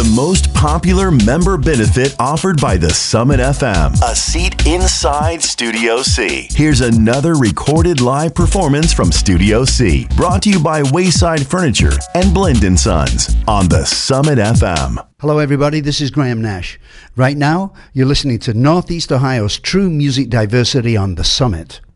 most popular member benefit offered by the Summit FM. A seat inside Studio C. Here's another recorded live performance from Studio C, brought to you by Wayside Furniture and Blend & Sons on the Summit FM. Hello everybody, this is Graham Nash. Right now, you're listening to Northeast Ohio's true music diversity on the Summit.